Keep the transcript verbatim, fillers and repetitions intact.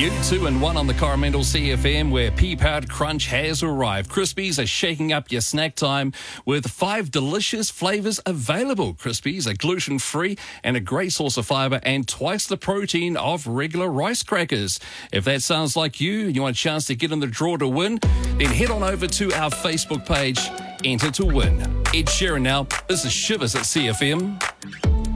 you. Two and one on the Coromandel C F M, where Pea-Powered Crunch has arrived. Crispies are shaking up your snack time with five delicious flavours available. Crispies are gluten-free and a great source of fibre and twice the protein of regular rice crackers. If that sounds like you and you want a chance to get in the draw to win, then head on over to our Facebook page. Enter to win. Ed Sheeran now. This is Shivers at C F M.